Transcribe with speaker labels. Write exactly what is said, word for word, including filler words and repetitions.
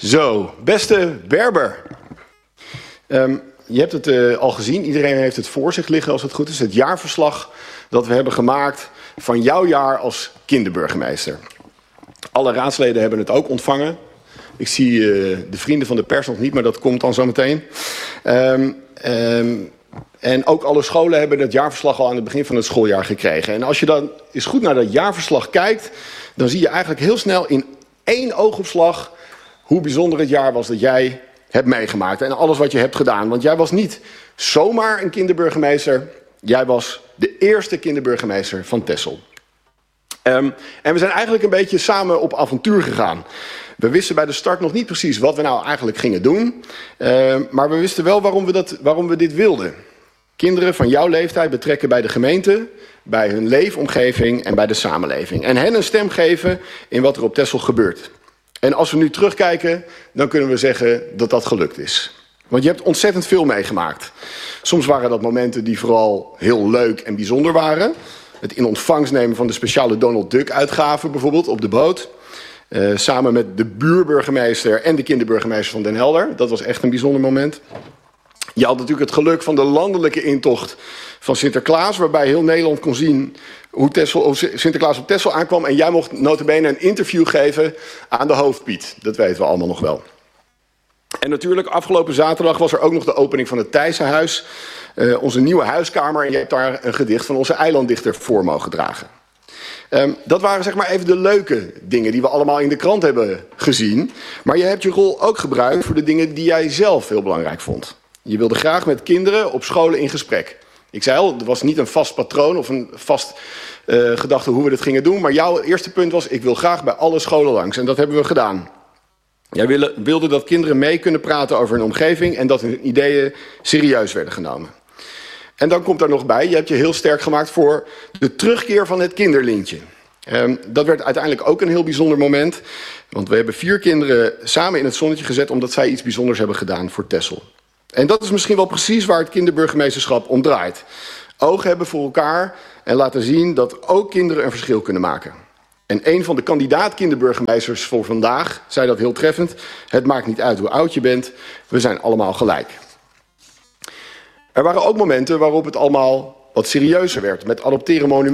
Speaker 1: Zo, beste Berber. Um, je hebt het uh, al gezien, iedereen heeft het voor zich liggen als het goed is. Het jaarverslag dat we hebben gemaakt van jouw jaar als kinderburgemeester. Alle raadsleden hebben het ook ontvangen. Ik zie uh, de vrienden van de pers nog niet, maar dat komt dan zo meteen. Um, um, en ook alle scholen hebben het jaarverslag al aan het begin van het schooljaar gekregen. En als je dan eens goed naar dat jaarverslag kijkt, dan zie je eigenlijk heel snel in één oogopslag hoe bijzonder het jaar was dat jij hebt meegemaakt. En alles wat je hebt gedaan. Want jij was niet zomaar een kinderburgemeester. Jij was de eerste kinderburgemeester van Texel. Um, en we zijn eigenlijk een beetje samen op avontuur gegaan. We wisten bij de start nog niet precies wat we nou eigenlijk gingen doen. Uh, maar we wisten wel waarom we, dat, waarom we dit wilden. Kinderen van jouw leeftijd betrekken bij de gemeente, bij hun leefomgeving en bij de samenleving. En hen een stem geven in wat er op Texel gebeurt. En als we nu terugkijken, dan kunnen we zeggen dat dat gelukt is. Want je hebt ontzettend veel meegemaakt. Soms waren dat momenten die vooral heel leuk en bijzonder waren. Het in ontvangst nemen van de speciale Donald Duck uitgave bijvoorbeeld op de boot. Uh, samen met de buurburgemeester en de kinderburgemeester van Den Helder. Dat was echt een bijzonder moment. Je had natuurlijk het geluk van de landelijke intocht van Sinterklaas, waarbij heel Nederland kon zien hoe, Texel, hoe Sinterklaas op Texel aankwam. En jij mocht nota bene een interview geven aan de hoofdpiet. Dat weten we allemaal nog wel. En natuurlijk, afgelopen zaterdag was er ook nog de opening van het Thijssenhuis. Uh, onze nieuwe huiskamer. En je hebt daar een gedicht van onze eilanddichter voor mogen dragen. Um, dat waren zeg maar even de leuke dingen die we allemaal in de krant hebben gezien. Maar je hebt je rol ook gebruikt voor de dingen die jij zelf heel belangrijk vond. Je wilde graag met kinderen op scholen in gesprek. Ik zei al, er was niet een vast patroon of een vast uh, gedachte hoe we dit gingen doen. Maar jouw eerste punt was, ik wil graag bij alle scholen langs. En dat hebben we gedaan. Jij wilde, wilde dat kinderen mee kunnen praten over hun omgeving en dat hun ideeën serieus werden genomen. En dan komt daar nog bij, je hebt je heel sterk gemaakt voor de terugkeer van het kinderlintje. Um, dat werd uiteindelijk ook een heel bijzonder moment. Want we hebben vier kinderen samen in het zonnetje gezet omdat zij iets bijzonders hebben gedaan voor Texel. En dat is misschien wel precies waar het kinderburgemeesterschap om draait. Ogen hebben voor elkaar en laten zien dat ook kinderen een verschil kunnen maken. En een van de kandidaat kinderburgemeesters voor vandaag zei dat heel treffend. Het maakt niet uit hoe oud je bent, we zijn allemaal gelijk. Er waren ook momenten waarop het allemaal wat serieuzer werd. Met adopteren monumenten.